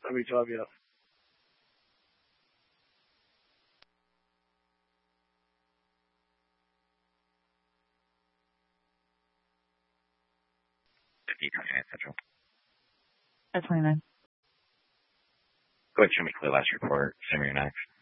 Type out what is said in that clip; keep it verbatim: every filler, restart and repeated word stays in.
every time, yeah. Central. At twenty-nine. Go ahead, show me clear last report. Send me your next.